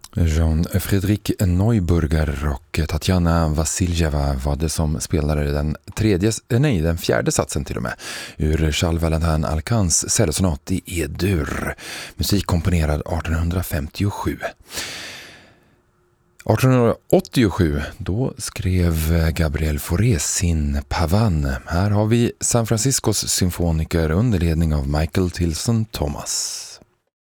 Jean-Frédéric Neuburger och Tatjana Vasiljeva var det som spelade den fjärde satsen till och med ur Charles Valentin Alcans cellosonat i E-dur, musik komponerad 1857. 1887, då skrev Gabriel Fauré sin Pavane. Här har vi San Franciscos symfoniker under ledning av Michael Tilson Thomas.